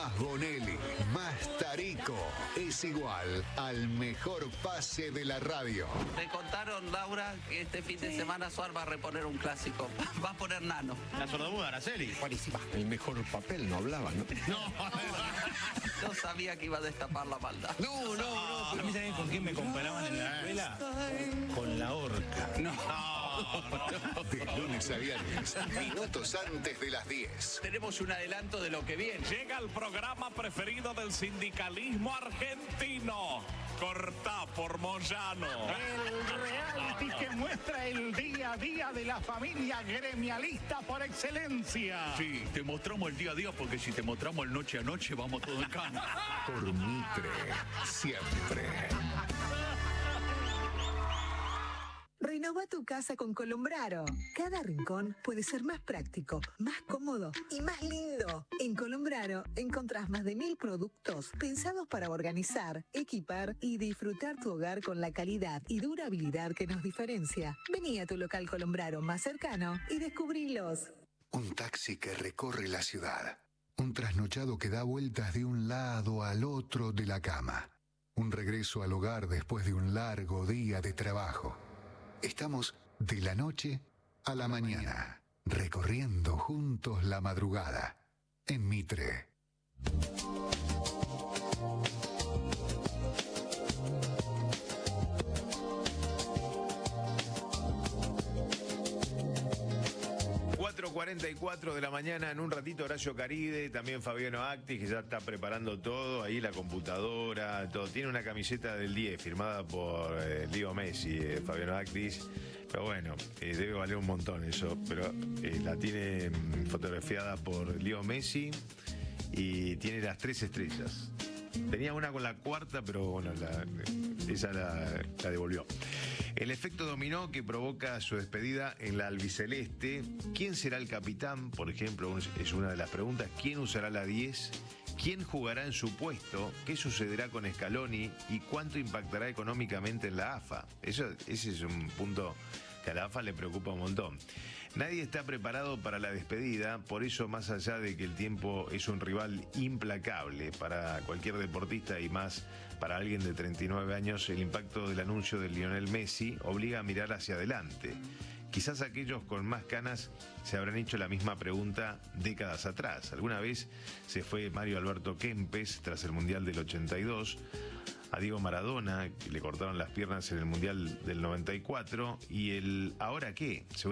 Más Bonelli, más Tarico, es igual al mejor pase de la radio. Me contaron, Laura, que este fin de semana Suar va a reponer un clásico. Va a poner Nano. La sordomuda, Araceli. Buenísima. El mejor papel no hablaba, ¿no? Yo sabía que iba a destapar la maldad. No. A mí saben con quién me comparaban en la escuela. Con la horca. No. De lunes a viernes, minutos antes de las 10. Tenemos un adelanto de lo que viene. Llega el programa preferido del sindicalismo argentino. Cortá por Moyano. El reality que muestra el día a día de la familia gremialista por excelencia. Sí, te mostramos el día a día porque si te mostramos el noche a noche vamos todo en cama. Por Mitre, siempre. Renova tu casa con Colombraro. Cada rincón puede ser más práctico, más cómodo y más lindo. En Colombraro encontrás más de 1000 productos pensados para organizar, equipar y disfrutar tu hogar con la calidad y durabilidad que nos diferencia. Vení a tu local Colombraro más cercano y descubrilos. Un taxi que recorre la ciudad. Un trasnochado que da vueltas de un lado al otro de la cama. Un regreso al hogar después de un largo día de trabajo. Estamos de la noche a la mañana, recorriendo juntos la madrugada, en Mitre. Cuatro 44 de la mañana, en un ratito Horacio Caride, también Fabiano Actis, que ya está preparando todo, ahí la computadora, todo. Tiene una camiseta del 10 firmada por Leo Messi, Fabiano Actis, pero bueno, debe valer un montón eso, pero la tiene fotografiada por Leo Messi y tiene las 3 estrellas. Tenía una con la cuarta, pero bueno, esa la devolvió. El efecto dominó que provoca su despedida en la albiceleste. ¿Quién será el capitán? Por ejemplo, es una de las preguntas. ¿Quién usará la 10? ¿Quién jugará en su puesto? ¿Qué sucederá con Scaloni? ¿Y cuánto impactará económicamente en la AFA? Ese es un punto que a la AFA le preocupa un montón. Nadie está preparado para la despedida, por eso, más allá de que el tiempo es un rival implacable para cualquier deportista y más para alguien de 39 años, el impacto del anuncio de Lionel Messi obliga a mirar hacia adelante. Quizás aquellos con más canas se habrán hecho la misma pregunta décadas atrás. Alguna vez se fue Mario Alberto Kempes tras el Mundial del 82, a Diego Maradona, que le cortaron las piernas en el Mundial del 94, y el ¿ahora qué?